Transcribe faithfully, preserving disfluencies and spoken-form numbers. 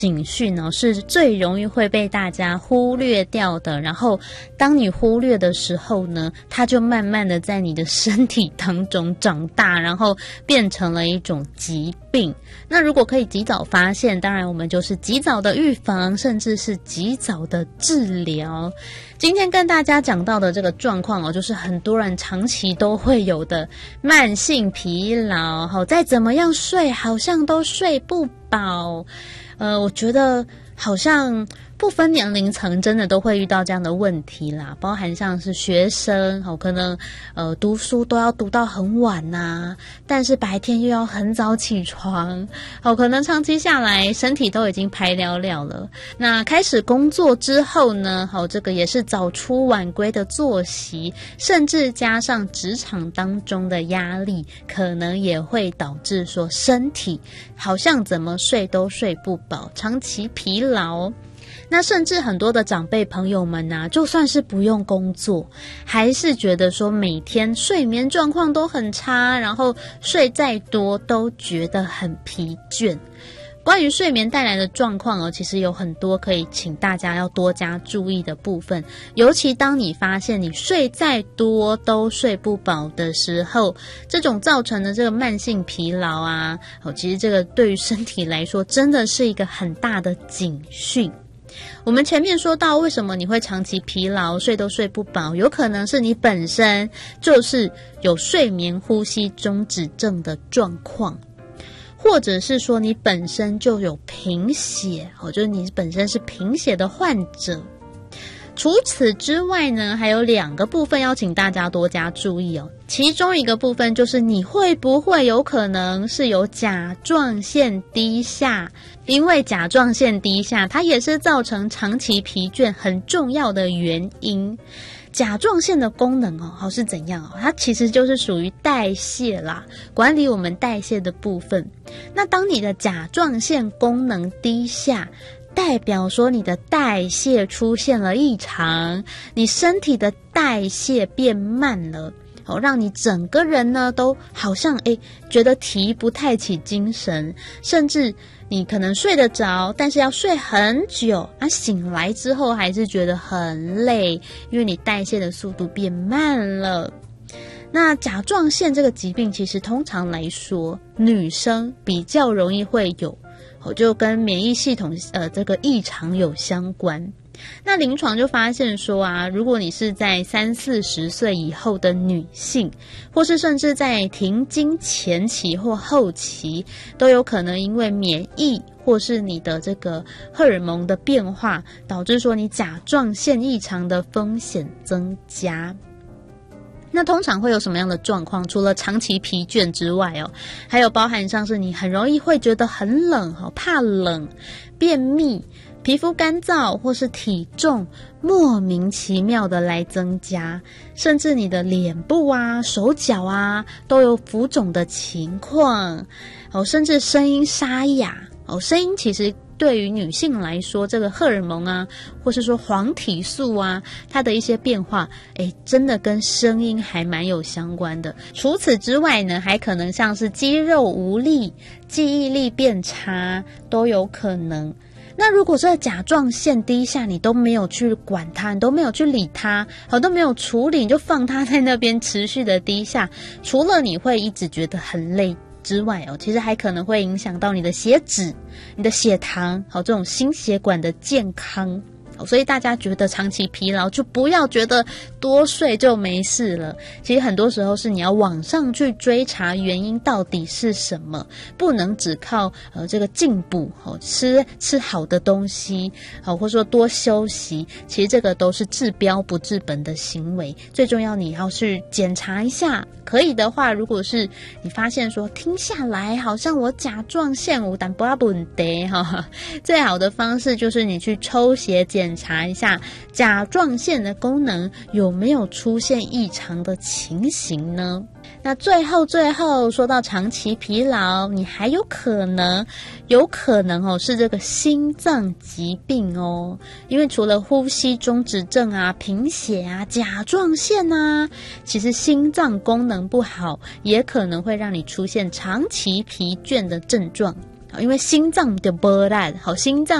警讯哦，是最容易会被大家忽略掉的。然后，当你忽略的时候呢，它就慢慢的在你的身体当中长大，然后变成了一种疾病。那如果可以及早发现，当然我们就是及早的预防，甚至是及早的治疗。今天跟大家讲到的这个状况哦，就是很多人长期都会有的慢性疲劳，好，再怎么样睡，好像都睡不饱。呃，我觉得好像不分年龄层真的都会遇到这样的问题啦，包含像是学生，好，可能呃读书都要读到很晚呐、啊，但是白天又要很早起床，好，可能长期下来身体都已经排了了了。那开始工作之后呢，好，这个也是早出晚归的作息，甚至加上职场当中的压力，可能也会导致说身体好像怎么睡都睡不饱，长期疲劳。那甚至很多的长辈朋友们啊，就算是不用工作，还是觉得说每天睡眠状况都很差，然后睡再多都觉得很疲倦。关于睡眠带来的状况哦，其实有很多可以请大家要多加注意的部分，尤其当你发现你睡再多都睡不饱的时候，这种造成的这个慢性疲劳啊，哦，其实这个对于身体来说真的是一个很大的警讯。我们前面说到，为什么你会长期疲劳，睡都睡不饱，有可能是你本身就是有睡眠呼吸中止症的状况，或者是说你本身就有贫血，就是你本身是贫血的患者。除此之外呢，还有两个部分要请大家多加注意哦。其中一个部分就是你会不会有可能是有甲状腺低下，因为甲状腺低下它也是造成长期疲倦很重要的原因。甲状腺的功能哦，是怎样哦？它其实就是属于代谢啦，管理我们代谢的部分。那当你的甲状腺功能低下，代表说你的代谢出现了异常，你身体的代谢变慢了，哦，让你整个人呢都好像诶觉得提不太起精神，甚至你可能睡得着，但是要睡很久啊，醒来之后还是觉得很累，因为你代谢的速度变慢了。那甲状腺这个疾病其实通常来说女生比较容易会有，就跟免疫系统呃这个异常有相关。那临床就发现说啊，如果你是在三四十岁以后的女性，或是甚至在停经前期或后期，都有可能因为免疫或是你的这个荷尔蒙的变化，导致说你甲状腺异常的风险增加。那通常会有什么样的状况？除了长期疲倦之外哦，还有包含像是你很容易会觉得很冷，怕冷、便秘、皮肤干燥，或是体重莫名其妙的来增加，甚至你的脸部啊、手脚啊都有浮肿的情况，哦，甚至声音沙哑，哦，声音其实对于女性来说，这个荷尔蒙啊，或是说黄体素啊，它的一些变化，诶，真的跟声音还蛮有相关的。除此之外呢，还可能像是肌肉无力、记忆力变差都有可能。那如果这个甲状腺低下，你都没有去管它，你都没有去理它，好，都没有处理，你就放它在那边持续的低下，除了你会一直觉得很累之外哦，其实还可能会影响到你的血脂、你的血糖，好，这种心血管的健康。所以大家觉得长期疲劳，就不要觉得多睡就没事了。其实很多时候是你要往上去追查原因到底是什么，不能只靠呃这个进补，哦，吃吃好的东西，好，或者说多休息。其实这个都是治标不治本的行为。最重要你要去检查一下，可以的话，如果是你发现说听下来好像我甲状腺有淡薄仔问题哈，最好的方式就是你去抽血检查一下甲状腺的功能有没有出现异常的情形呢？那最后最后说到长期疲劳，你还有可能有可能哦是这个心脏疾病哦，因为除了呼吸中止症啊、贫血啊、甲状腺啊，其实心脏功能不好也可能会让你出现长期疲倦的症状。 因为心脏的波烂，好，心脏